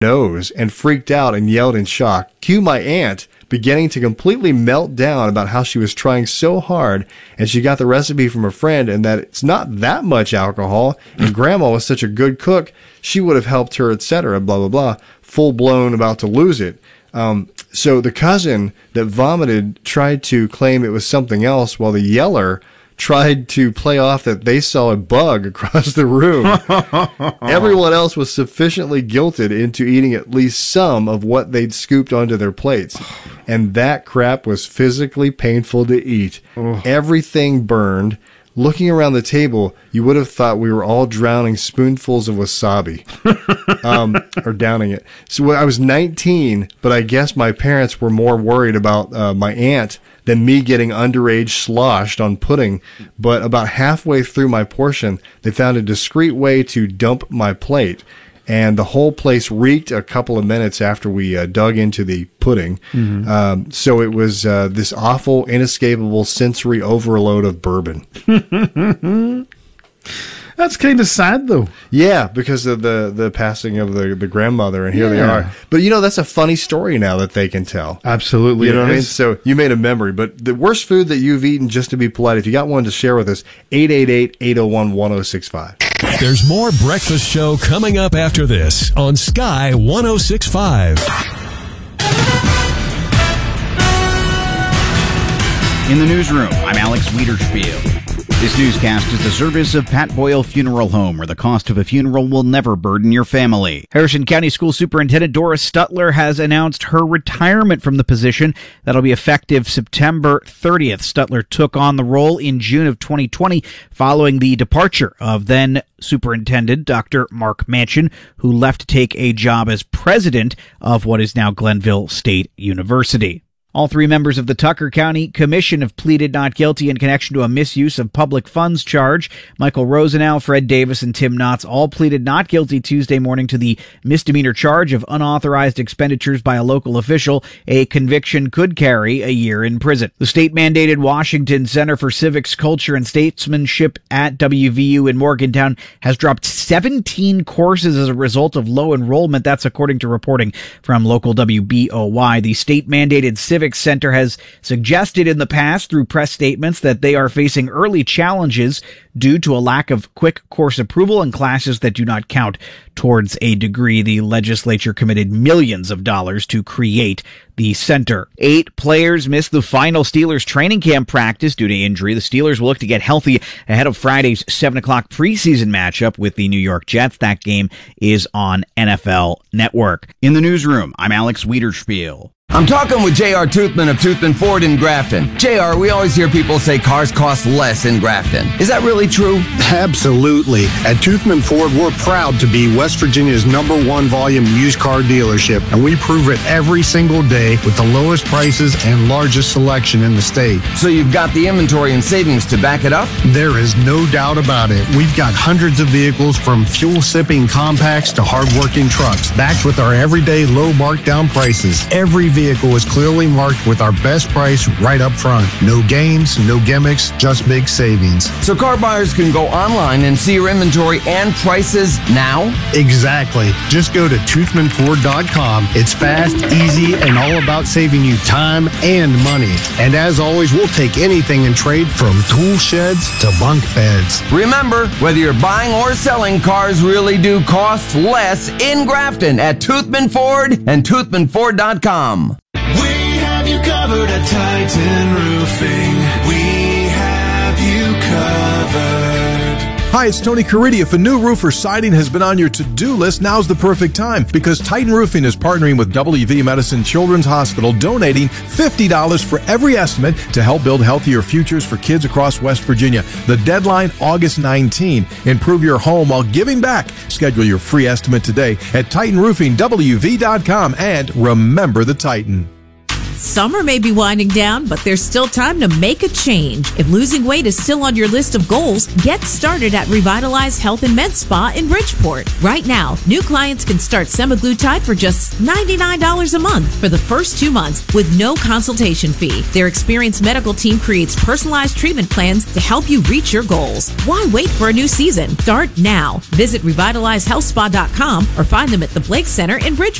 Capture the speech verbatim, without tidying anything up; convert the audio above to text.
nose and freaked out and yelled in shock. Cue my aunt beginning to completely melt down about how she was trying so hard and she got the recipe from a friend and that it's not that much alcohol and grandma was such a good cook, she would have helped her, et cetera, blah, blah, blah, full blown about to lose it. Um, so the cousin that vomited tried to claim it was something else while the yeller tried to play off that they saw a bug across the room. Everyone else was sufficiently guilted into eating at least some of what they'd scooped onto their plates. And that crap was physically painful to eat. Everything burned. Looking around the table, you would have thought we were all drowning spoonfuls of wasabi, um, or downing it. So I was nineteen, but I guess my parents were more worried about uh, my aunt than me getting underage sloshed on pudding. But about halfway through my portion, they found a discreet way to dump my plate. And the whole place reeked a couple of minutes after we uh, dug into the pudding. Mm-hmm. Um, so it was uh, this awful, inescapable sensory overload of bourbon. That's kind of sad, though. Yeah, because of the, the passing of the, the grandmother, and here yeah. they are. But, you know, that's a funny story now that they can tell. Absolutely. You know what I mean? So you made a memory. But the worst food that you've eaten, just to be polite, if you got one to share with us, eight eight eight, eight oh one, one oh six five. There's more Breakfast Show coming up after this on Sky one oh six point five. In the newsroom, I'm Alex Wiederspiel. This newscast is the service of Pat Boyle Funeral Home, where the cost of a funeral will never burden your family. Harrison County School Superintendent Doris Stutler has announced her retirement from the position. That'll be effective September thirtieth. Stutler took on the role in June of twenty twenty following the departure of then Superintendent Doctor Mark Manchin, who left to take a job as president of what is now Glenville State University. All three members of the Tucker County Commission have pleaded not guilty in connection to a misuse of public funds charge. Michael Rosenau, Fred Davis, and Tim Knotts all pleaded not guilty Tuesday morning to the misdemeanor charge of unauthorized expenditures by a local official. A conviction could carry a year in prison. The state-mandated Washington Center for Civics, Culture, and Statesmanship at W V U in Morgantown has dropped seventeen courses as a result of low enrollment. That's according to reporting from local W B O Y. The state-mandated Civics Center has suggested in the past through press statements that they are facing early challenges due to a lack of quick course approval and classes that do not count towards a degree. The legislature committed millions of dollars to create the center. Eight players missed the final Steelers training camp practice due to injury. The Steelers will look to get healthy ahead of Friday's seven o'clock preseason matchup with the New York Jets. That game is on N F L Network. In the newsroom, I'm Alex Wiederspiel. I'm talking with J R. Toothman of Toothman Ford in Grafton. J R, we always hear people say cars cost less in Grafton. Is that really true? Absolutely. At Toothman Ford, we're proud to be West Virginia's number one volume used car dealership, and we prove it every single day with the lowest prices and largest selection in the state. So you've got the inventory and savings to back it up? There is no doubt about it. We've got hundreds of vehicles from fuel-sipping compacts to hard-working trucks, backed with our everyday low markdown prices. Every vehicle vehicle is clearly marked with our best price right up front. No games, no gimmicks, just big savings. So car buyers can go online and see your inventory and prices now? Exactly. Just go to toothman ford dot com. It's fast, easy, and all about saving you time and money. And as always, we'll take anything in trade from tool sheds to bunk beds. Remember, whether you're buying or selling, cars really do cost less in Grafton at Toothman Ford and toothman ford dot com. We have you covered at Titan Roofing. We have you covered. Hi, it's Tony Caridi. If a new roof or siding has been on your to-do list, now's the perfect time because Titan Roofing is partnering with W V Medicine Children's Hospital, donating fifty dollars for every estimate to help build healthier futures for kids across West Virginia. The deadline, August nineteenth. Improve your home while giving back. Schedule your free estimate today at titan roofing w v dot com and remember the Titan. Summer may be winding down, but there's still time to make a change. If losing weight is still on your list of goals, get started at Revitalize Health and Med Spa in Bridgeport. Right now, new clients can start semaglutide for just ninety-nine dollars a month for the first two months with no consultation fee. Their experienced medical team creates personalized treatment plans to help you reach your goals. Why wait for a new season? Start now. Visit revitalize health spa dot com or find them at the Blake Center in Bridgeport.